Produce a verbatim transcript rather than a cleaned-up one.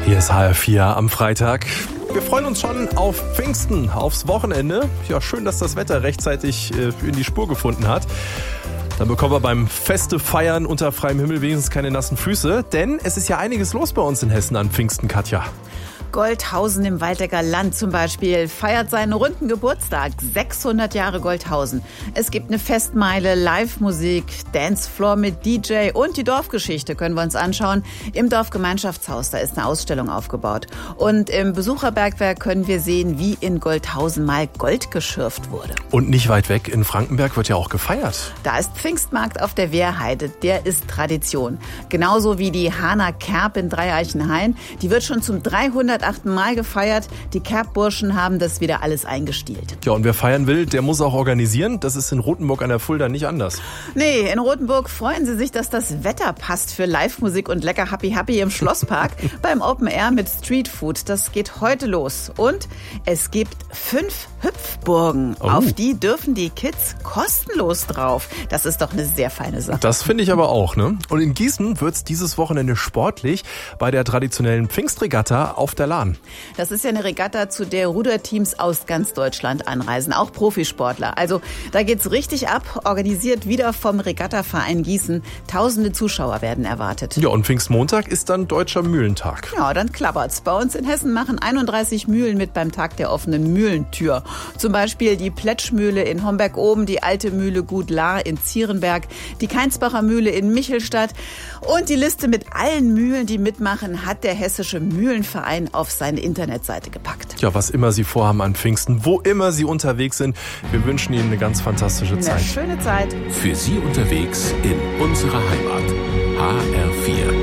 Hier ist H R vier am Freitag. Wir freuen uns schon auf Pfingsten, aufs Wochenende. Ja, schön, dass das Wetter rechtzeitig in die Spur gefunden hat. Dann bekommen wir beim Feste feiern unter freiem Himmel wenigstens keine nassen Füße. Denn es ist ja einiges los bei uns in Hessen an Pfingsten, Katja. Goldhausen im Waldecker Land zum Beispiel feiert seinen runden Geburtstag. sechshundert Jahre Goldhausen. Es gibt eine Festmeile, Live-Musik, Dancefloor mit D J und die Dorfgeschichte können wir uns anschauen. Im Dorfgemeinschaftshaus, da ist eine Ausstellung aufgebaut. Und im Besucherbergwerk können wir sehen, wie in Goldhausen mal Gold geschürft wurde. Und nicht weit weg in Frankenberg wird ja auch gefeiert. Da ist Pfingstmarkt auf der Wehrheide. Der ist Tradition. Genauso wie die Hahner Kerb in Dreieichenhain. Die wird schon zum dreihundertachten Mal gefeiert. Die Kerbburschen haben das wieder alles eingestielt. Ja, und wer feiern will, der muss auch organisieren. Das ist in Rothenburg an der Fulda nicht anders. Nee, in Rothenburg freuen sie sich, dass das Wetter passt für Live-Musik und lecker Happy Happy im Schlosspark beim Open Air mit Streetfood. Das geht heute los. Und es gibt fünf Hüpfburgen. Oh. Auf die dürfen die Kids kostenlos drauf. Das ist doch eine sehr feine Sache. Das finde ich aber auch, ne? Und in Gießen wird's dieses Wochenende sportlich bei der traditionellen Pfingstregatta auf der Lahn. Das ist ja eine Regatta, zu der Ruderteams aus ganz Deutschland anreisen, auch Profisportler. Also da geht's richtig ab, organisiert wieder vom Regattaverein Gießen. Tausende Zuschauer werden erwartet. Ja, und Pfingstmontag ist dann Deutscher Mühlentag. Ja, dann klappert's. Bei uns in Hessen machen einunddreißig Mühlen mit beim Tag der offenen Mühlentür. Zum Beispiel die Pletschmühle in Homberg-Oben, die Alte Mühle Gut Lahr in Zierenberg, die Keinsbacher Mühle in Michelstadt. Und die Liste mit allen Mühlen, die mitmachen, hat der Hessische Mühlenverein auf seine Internetseite gepackt. Ja, was immer Sie vorhaben an Pfingsten, wo immer Sie unterwegs sind, wir wünschen Ihnen eine ganz fantastische Zeit. Eine schöne Zeit. Für Sie unterwegs in unserer Heimat. H R vier.